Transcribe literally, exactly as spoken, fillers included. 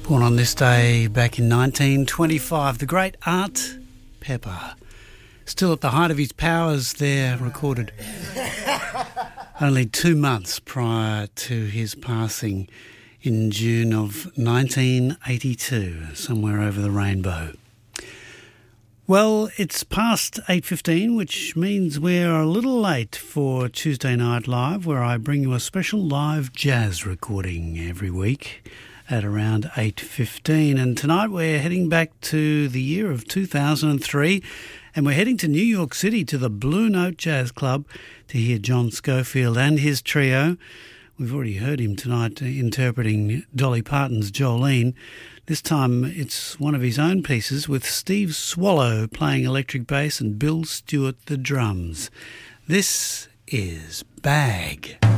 Born on this day back in nineteen twenty-five, the great Art Pepper, still at the height of his powers there, recorded only two months prior to his passing in June of nineteen eighty-two, somewhere over the rainbow. Well, it's past eight fifteen, which means we're a little late for Tuesday Night Live, where I bring you a special live jazz recording every week at around eight fifteen. And tonight we're heading back to the year of two thousand three, and we're heading to New York City to the Blue Note Jazz Club to hear John Scofield and his trio. We've already heard him tonight interpreting Dolly Parton's Jolene. This time it's one of his own pieces with Steve Swallow playing electric bass and Bill Stewart the drums. This is Bag.